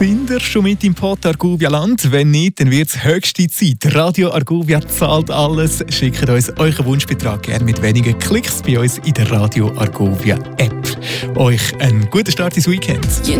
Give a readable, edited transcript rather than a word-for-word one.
Sind ihr schon mit im Pod Argovia Land? Wenn nicht, dann wird es höchste Zeit. Radio Argovia zahlt alles. Schickt uns euren Wunschbetrag gerne mit wenigen Klicks bei uns in der Radio Argovia App. Euch einen guten Start ins Weekend.